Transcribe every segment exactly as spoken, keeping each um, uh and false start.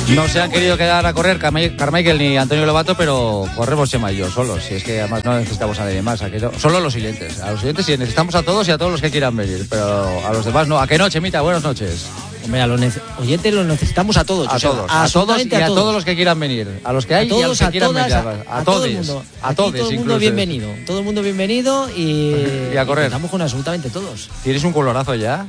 No se han querido quedar a correr Carmichael ni Antonio Lobato, pero corremos Chema y yo solos. Si es que además no necesitamos a nadie más. ¿A que no? Solo los siguientes. A los siguientes sí necesitamos a todos y a todos los que quieran venir. Pero a los demás no. ¿A qué no, Chemita? Buenas noches. Hombre, a los nece- oyentes los necesitamos a todos. A o sea, todos. A todos y a todos. todos los que quieran venir. A los que hay a todos, y a los que a quieran todas, venir. A, A, a todos. todo el mundo. A todos. Todo el mundo bienvenido. Todo el mundo bienvenido y, y a correr. Estamos con absolutamente todos. ¿Tienes un colorazo ya?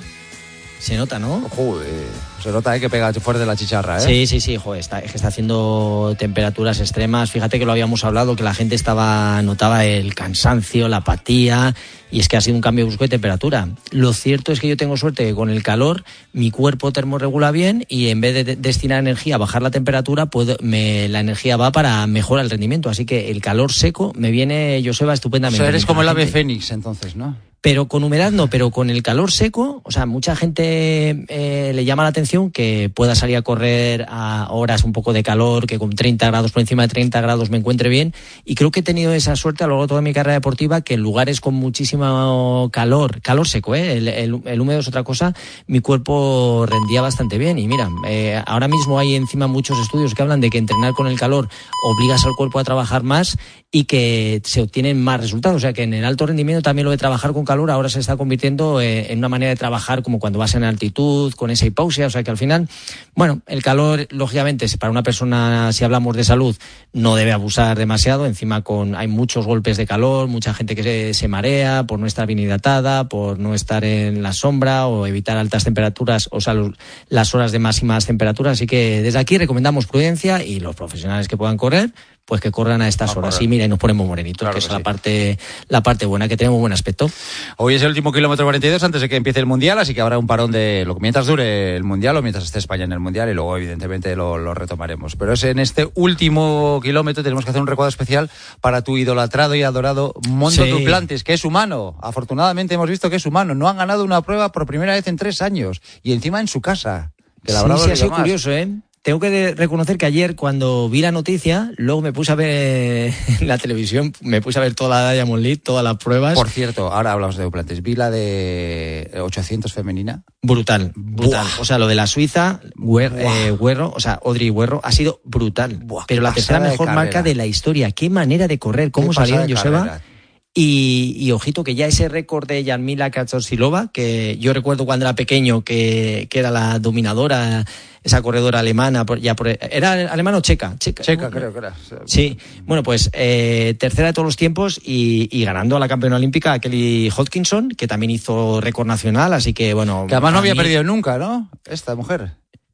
Se nota, ¿no? Joder, se nota eh, que pega fuerte la chicharra, ¿eh? Sí, sí, sí, joder, está, es que está haciendo temperaturas extremas. Fíjate que lo habíamos hablado, que la gente estaba notaba el cansancio, la apatía, y es que ha sido un cambio brusco de temperatura. Lo cierto es que yo tengo suerte que con el calor mi cuerpo termorregula bien y en vez de, de destinar energía a bajar la temperatura, puedo, me, la energía va para mejorar el rendimiento. Así que el calor seco me viene, Joseba, estupendamente. O sea, eres como el ave fénix, entonces, ¿no? Pero con humedad no, pero con el calor seco, o sea, mucha gente eh, le llama la atención que pueda salir a correr a horas un poco de calor, que con treinta grados, por encima de treinta grados me encuentre bien, y creo que he tenido esa suerte a lo largo de toda mi carrera deportiva, que en lugares con muchísimo calor, calor seco, ¿eh? el, el, el húmedo es otra cosa, mi cuerpo rendía bastante bien. Y mira, eh, ahora mismo hay encima muchos estudios que hablan de que entrenar con el calor obligas al cuerpo a trabajar más y que se obtienen más resultados, o sea que en el alto rendimiento también lo de trabajar con calor ahora se está convirtiendo en una manera de trabajar como cuando vas en altitud, con esa hipausia, o sea que al final, bueno, el calor, lógicamente, para una persona, si hablamos de salud, no debe abusar demasiado, encima con hay muchos golpes de calor, mucha gente que se, se marea por no estar bien hidratada, por no estar en la sombra o evitar altas temperaturas, o sea, los, las horas de máximas temperaturas, así que desde aquí recomendamos prudencia y los profesionales que puedan correr, pues que corran a estas horas. Sí, mira, y nos ponemos morenitos, claro que, que es sí. la parte la parte buena, que tenemos buen aspecto. Hoy es el último kilómetro cuarenta y dos antes de que empiece el Mundial, así que habrá un parón de lo mientras dure el Mundial o mientras esté España en el Mundial, y luego evidentemente lo, lo retomaremos. Pero es en este último kilómetro tenemos que hacer un recuadro especial para tu idolatrado y adorado Mondo sí. Duplantis, que es humano. Afortunadamente hemos visto que es humano. No han ganado una prueba por primera vez en tres años y encima en su casa. Que la sí, sí, ha sido más. curioso, ¿eh? Tengo que reconocer que ayer, cuando vi la noticia, luego me puse a ver en la televisión, me puse a ver toda la Diamond League, todas las pruebas. Por cierto, ahora hablamos de Duplantis. Vi la de ochocientos femenina. Brutal, brutal. Buah. O sea, lo de la suiza, Guer, eh, Guerro, o sea, Audrey Guerro, ha sido brutal. Buah, pero la tercera mejor de marca de la historia. Qué manera de correr, cómo salieron, Joseba. Y, y ojito que ya ese récord de Jarmila Kaczorsilova, que yo recuerdo cuando era pequeño que, que era la dominadora, esa corredora alemana, ya por, ¿era alemana o checa? Checa, checa ¿no? creo que era. Sí, bueno, pues eh, tercera de todos los tiempos y, y ganando a la campeona olímpica Kelly Hodgkinson, que también hizo récord nacional, así que bueno. Que además no había mí... perdido nunca, ¿no? Esta mujer.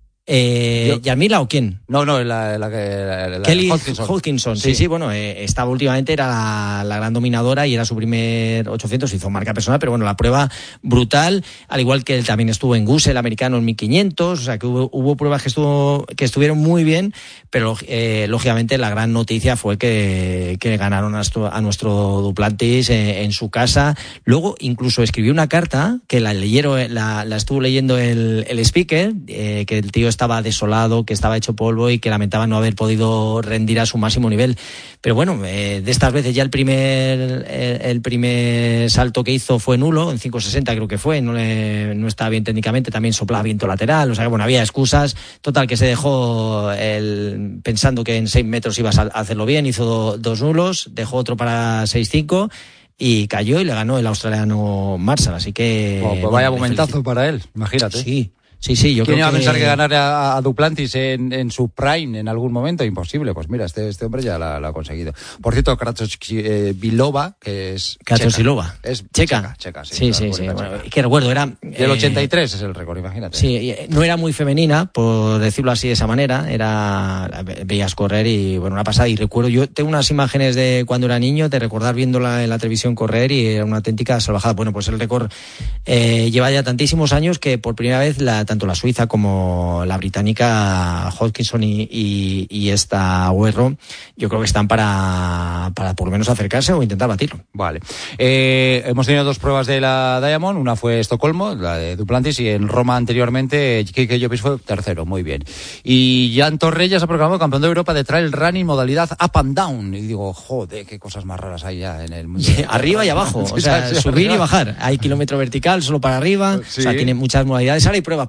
Eh, ¿Yarmila o quién? No, no, la, la, la, la Kelly Hodgkinson. Hodgkinson. Sí, sí, sí, bueno, eh, estaba últimamente, era la, la gran dominadora y era su primer ochocientos, hizo marca personal, pero bueno, la prueba brutal, al igual que él también estuvo en Guse, el americano, en mil quinientos, o sea que hubo, hubo pruebas que estuvo que estuvieron muy bien, pero eh, lógicamente la gran noticia fue que, que ganaron a nuestro, a nuestro Duplantis en, en su casa. Luego incluso escribió una carta que la leyeron, la, la estuvo leyendo el, el speaker, eh, que el tío estaba desolado, que estaba hecho polvo y que lamentaba no haber podido rendir a su máximo nivel. Pero bueno, eh, de estas veces ya el primer el, el primer salto que hizo fue nulo, en cinco sesenta creo que fue, no, le, no estaba bien técnicamente, también soplaba viento lateral, o sea que bueno, había excusas. Total, que se dejó el, pensando que en seis metros ibas a hacerlo bien, hizo do, dos nulos, dejó otro para seis cinco y cayó y le ganó el australiano Marshall, así que... Oh, pues bueno, vaya momentazo para él, imagínate. Sí. Sí, sí, yo ¿Quién creo iba a que... pensar que ganar a, a Duplantis en, en su prime en algún momento? Imposible. Pues mira, este, este hombre ya lo ha conseguido. Por cierto, Kaczorsilova, que es Kaczorsilova. Es checa. Checa, checa sí. Sí, sí, sí. Bueno, que recuerdo, era... Del ochenta y tres eh, es el récord, imagínate. Sí, no era muy femenina, por decirlo así de esa manera. Era... Veías correr y, bueno, una pasada. Y recuerdo, yo tengo unas imágenes de cuando era niño, de recordar viéndola en la televisión correr y era una auténtica salvajada. Bueno, pues el récord eh, lleva ya tantísimos años que por primera vez la, tanto la suiza como la británica Hodgkinson y, y, y esta Guerro, yo creo que están para, para por lo menos acercarse o intentar batirlo. Vale. Eh, hemos tenido dos pruebas de la Diamond, una fue Estocolmo, la de Duplantis, y en Roma anteriormente Kike Llopis fue tercero, muy bien. Y Jan Torrella se ha proclamado campeón de Europa de trail running modalidad up and down. Y digo, joder, qué cosas más raras hay ya en el mundo. Sí, arriba y abajo, o sea, sí, subir arriba y bajar. Hay kilómetro vertical solo para arriba, sí. O sea, tiene muchas modalidades. Ahora hay pruebas para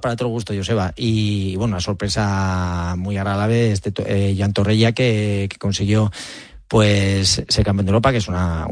para otro gusto, Joseba. Y bueno, una sorpresa muy agradable este eh, Jan Torrella que, que consiguió pues ser campeón de Europa, que es una